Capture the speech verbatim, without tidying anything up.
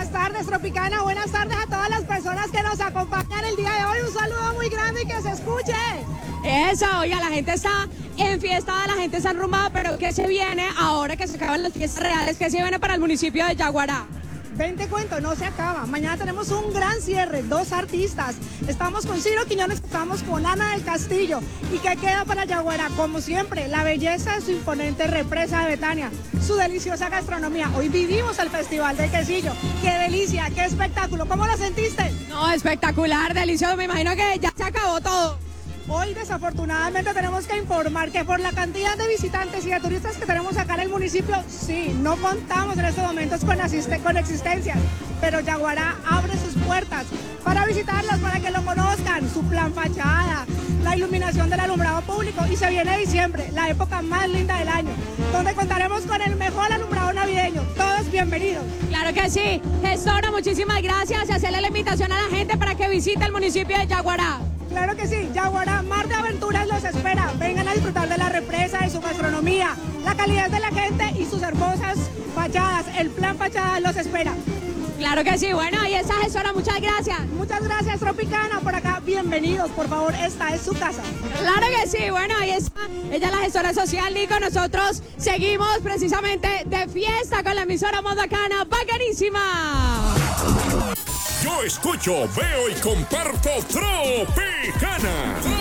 buenas tardes, Tropicana. Buenas tardes a todas las personas que nos acompañan el día de hoy. Un saludo muy grande y que se escuche. Eso, oiga, la gente está enfiestada, la gente está enrumbada, pero ¿qué se viene ahora que se acaban las fiestas reales? ¿Qué se viene para el municipio de Yaguará? Veinte cuentos, no se acaba. Mañana tenemos un gran cierre, dos artistas. Estamos con Ciro Quiñones, estamos con Ana del Castillo. ¿Y qué queda para Yaguará? Como siempre, la belleza de su imponente represa de Betania, su deliciosa gastronomía. Hoy vivimos el Festival del Quesillo. ¡Qué delicia, qué espectáculo! ¿Cómo lo sentiste? No, espectacular, delicioso. Me imagino que ya se acabó todo. Hoy desafortunadamente tenemos que informar que por la cantidad de visitantes y de turistas que tenemos acá en el municipio, sí, no contamos en estos momentos con, asiste con existencias, pero Yaguará abre sus puertas para visitarlos, para que lo conozcan, su plan fachada, la iluminación del alumbrado público, y se viene diciembre, la época más linda del año, donde contaremos con el mejor alumbrado navideño. Todos bienvenidos. Claro que sí. Gestora, muchísimas gracias y hacerle la invitación a la gente para que visite el municipio de Yaguará. Claro que sí, Yaguará, mar de aventuras los espera. Vengan a disfrutar de la represa, de su gastronomía, la calidad de la gente y sus hermosas fachadas. El plan fachada los espera. Claro que sí, bueno, ahí está, gestora, muchas gracias. Muchas gracias, Tropicana, por acá, bienvenidos, por favor, esta es su casa. Claro que sí, bueno, ahí está, ella es la gestora social, Nico, nosotros seguimos precisamente de fiesta con la emisora más bacana, bacanísima. Yo escucho, veo y comparto Tropicana.